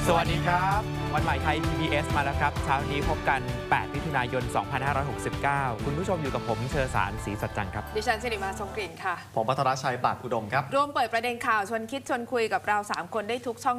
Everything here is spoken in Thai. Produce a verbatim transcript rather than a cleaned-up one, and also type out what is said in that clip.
สวัสดีครับวันใหม่ไทย พี บี เอส มาแล้วครับเช้านี้พบกันแปดมิถุนายนสองพันห้าร้อยหกสิบเก้าคุณผู้ชมอยู่กับผมเชอสารศรีสัจจันทร์ครับดิฉันสิริมาทรงกลิ่นค่ะผมภัทรชัยปาดอุดมครับร่วมเปิดประเด็นข่าวชวนคิดชวนคุยกับเราสามคนได้ทุกช่อง